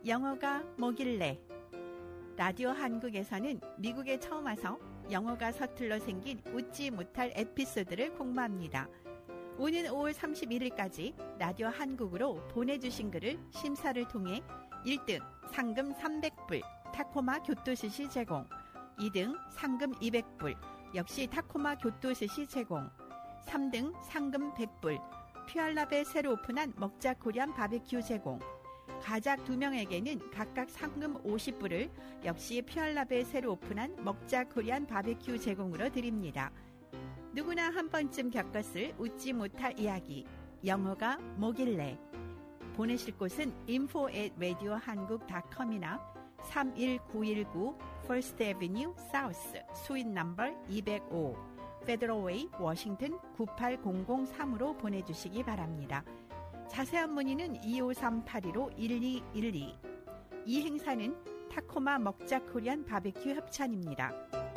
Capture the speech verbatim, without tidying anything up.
영어가 뭐길래? 라디오 한국에서는 미국에 처음 와서 영어가 서툴러 생긴 웃지 못할 에피소드를 공모합니다. 오는 오월 삼십일일까지 라디오 한국으로 보내주신 글을 심사를 통해 일 등 상금 삼백 불 타코마 교토스시 제공, 이 등 상금 이백 불 역시 타코마 교토스시 제공, 삼 등 상금 백 불 퓨알랍에 새로 오픈한 먹자 코리안 바베큐 제공, 가작 두 명에게는 각각 상금 오십 불을 역시 퓨알랍에 새로 오픈한 먹자 코리안 바베큐 제공으로 드립니다. 누구나 한 번쯤 겪었을 웃지 못할 이야기, 영어가 뭐길래? 보내실 곳은 info at radio 한국 닷 컴이나 삼일구일구 First Avenue South 수윗 넘버 이백오 Federal Way, 워싱턴 구팔공공삼으로 보내주시기 바랍니다. 자세한 문의는 이오삼 팔일오 일이일이. 이 행사는 타코마 먹자 코리안 바베큐 협찬입니다.